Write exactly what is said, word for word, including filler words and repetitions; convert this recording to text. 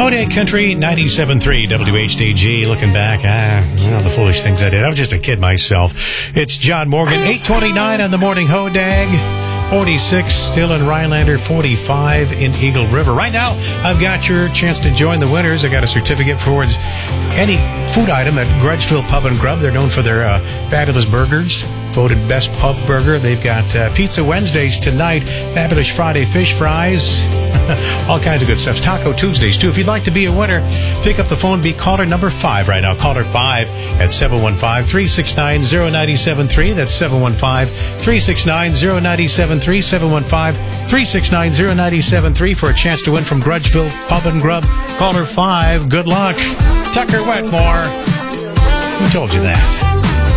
Moday Country ninety-seven point three W H D G. Looking back, ah, you know, the foolish things I did. I was just a kid myself. It's John Morgan, eight twenty-nine on the morning Hodag. forty-six still in Rhinelander, forty-five in Eagle River. Right now, I've got your chance to join the winners. I got a certificate towards any food item at Grudgeville Pub and Grub. They're known for their uh, fabulous burgers. Voted best pub burger. They've got uh, Pizza Wednesdays tonight, fabulous Friday fish fries, all kinds of good stuff. Taco Tuesdays, too. If you'd like to be a winner, pick up the phone, be caller number five right now. Caller five at seven one five, three six nine, zero nine seven three. That's seven one five, three six nine, zero nine seven three, seven one five, three six nine, zero nine seven three for a chance to win from Grudgeville Pub and Grub. Caller five, good luck. Tucker Wetmore. Who told you that?